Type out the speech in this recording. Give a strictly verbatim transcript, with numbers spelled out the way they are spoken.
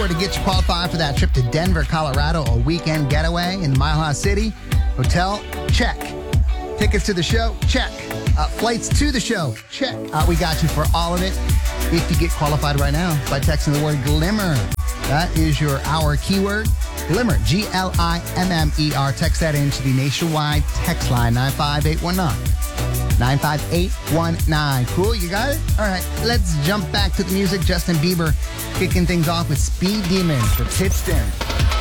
to get you qualified for that trip to Denver, Colorado, a weekend getaway in Mile High City. Hotel, check. Tickets to the show, check. Uh, flights to the show, check. Uh, we got you for all of it. If you get qualified right now by texting the word Glimmer, that is your our keyword. Glimmer, G L I M M E R. Text that into the nationwide text line, nine five eight one nine. nine five eight one nine. Cool, you got it? All right, let's jump back to the music. Justin Bieber kicking things off with Speed Demon for Pittston.